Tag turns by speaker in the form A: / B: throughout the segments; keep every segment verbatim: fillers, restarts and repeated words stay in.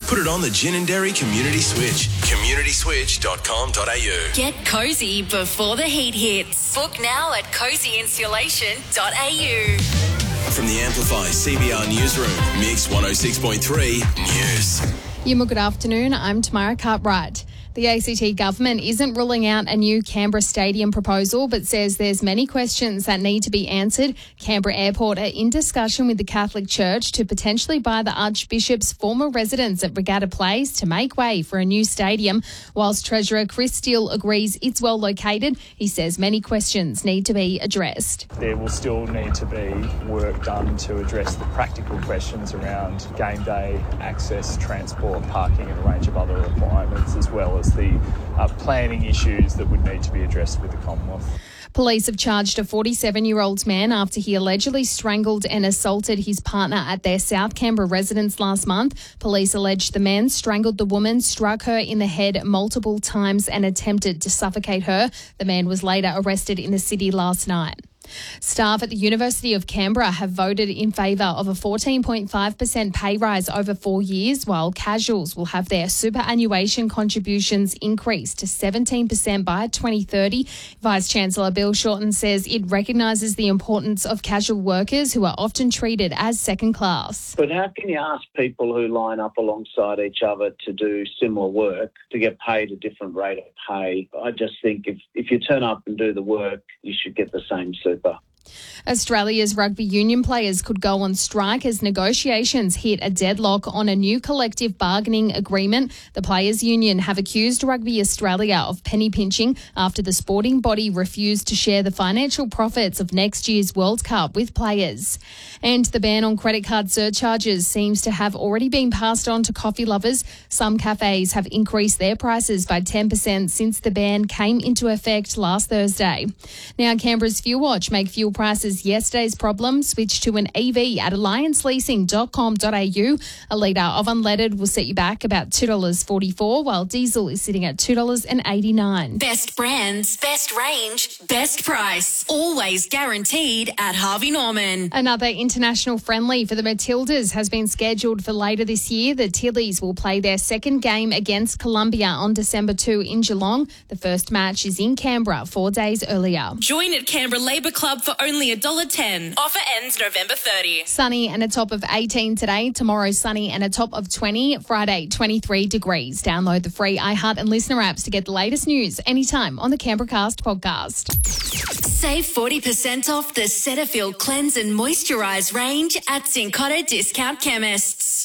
A: Put it on the Gin and Dairy Community Switch. community switch dot com dot a u.
B: Get cosy before the heat hits. Book now at cozy insulation dot a u.
A: From the Amplify C B R Newsroom, Mix one oh six point three News.
C: Yuma, good afternoon. I'm Tamara Cartwright. The A C T government isn't ruling out a new Canberra stadium proposal, but says there's many questions that need to be answered. Canberra Airport are in discussion with the Catholic Church to potentially buy the Archbishop's former residence at Regatta Place to make way for a new stadium. Whilst Treasurer Chris Steele agrees it's well located, he says many questions need to be addressed.
D: There will still need to be work done to address the practical questions around game day access, transport, parking and a range of other requirements, as well as the uh, planning issues that would need to be addressed with the Commonwealth.
C: Police have charged a forty-seven-year-old man after he allegedly strangled and assaulted his partner at their South Canberra residence last month. Police allege the man strangled the woman, struck her in the head multiple times and attempted to suffocate her. The man was later arrested in the city last night. Staff at the University of Canberra have voted in favour of a fourteen point five percent pay rise over four years, while casuals will have their superannuation contributions increased to seventeen percent by twenty thirty. Vice-Chancellor Bill Shorten says it recognises the importance of casual workers who are often treated as second class.
E: But how can you ask people who line up alongside each other to do similar work to get paid a different rate of pay? I just think if, if you turn up and do the work, you should get the same super.
C: Australia's rugby union players could go on strike as negotiations hit a deadlock on a new collective bargaining agreement. The Players' Union have accused Rugby Australia of penny pinching after the sporting body refused to share the financial profits of next year's World Cup with players. And the ban on credit card surcharges seems to have already been passed on to coffee lovers. Some cafes have increased their prices by ten percent since the ban came into effect last Thursday. Now, Canberra's Fuel Watch make fuel prices yesterday's problem. Switch to an E V at alliance leasing dot com dot a u. A litre of unleaded will set you back about two dollars forty-four, while diesel is sitting at two dollars eighty-nine.
B: Best brands, best range, best price. Always guaranteed at Harvey Norman.
C: Another international friendly for the Matildas has been scheduled for later this year. The Tillies will play their second game against Colombia on December second in Geelong. The first match is in Canberra four days earlier.
B: Join at Canberra Labour Club for only one dollar ten. Offer ends November thirtieth.
C: Sunny and a top of eighteen today. Tomorrow, sunny and a top of twenty. Friday, twenty-three degrees. Download the free iHeart and Listener apps to get the latest news anytime on the Canberra Cast podcast.
B: Save forty percent off the Cetaphil Cleanse and Moisturise range at Cincotta Discount Chemists.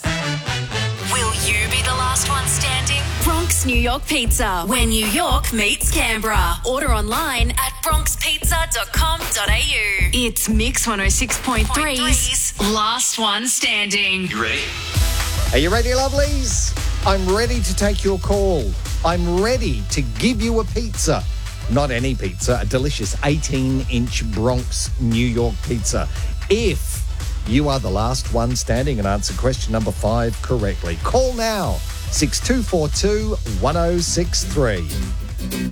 B: Will you be the last one standing? Bronx New York Pizza, where New York meets Canberra. Order online at bronx pizza dot com dot a u. It's Mix one oh six point three's Last One Standing.
A: You ready?
F: Are you ready, lovelies? I'm ready to take your call. I'm ready to give you a pizza. Not any pizza, a delicious eighteen-inch Bronx New York pizza. If you are the last one standing and answer question number five correctly, call now, six two four two, one oh six three.